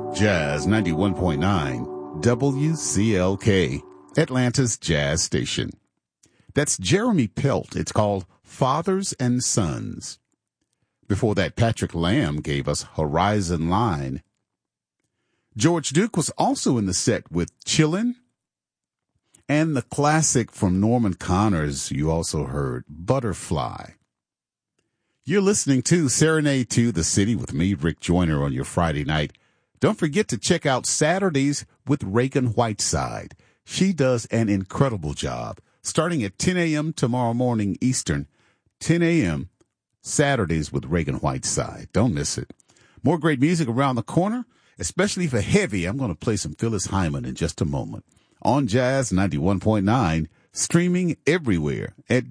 Jazz 91.9 WCLK, Atlanta's Jazz Station. That's Jeremy Pelt. It's called Fathers and Sons. Before that, Patrick Lamb gave us Horizon Line. George Duke was also in the set with Chillin'. And the classic from Norman Connors, you also heard, Butterfly. You're listening to Serenade to the City with me, Rick Joyner, on your Friday night. Don't forget to check out Saturdays with Reagan Whiteside. She does an incredible job. Starting at 10 a.m. tomorrow morning Eastern, 10 a.m. Saturdays with Reagan Whiteside. Don't miss it. More great music around the corner, especially for heavy. I'm going to play some Phyllis Hyman in just a moment. On Jazz 91.9, streaming everywhere at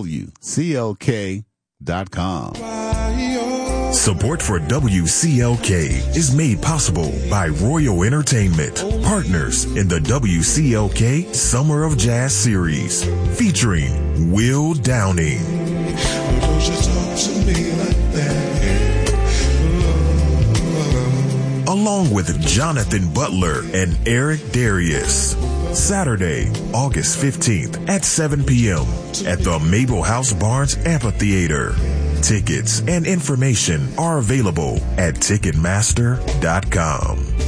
WCLK.com. Support for WCLK is made possible by Royal Entertainment, partners in the WCLK Summer of Jazz series, featuring Will Downing. Don't you talk to me like that. Along with Jonathan Butler and Eric Darius. Saturday, August 15th at 7 p.m. at the Mabel House Barnes Amphitheater. Tickets and information are available at Ticketmaster.com.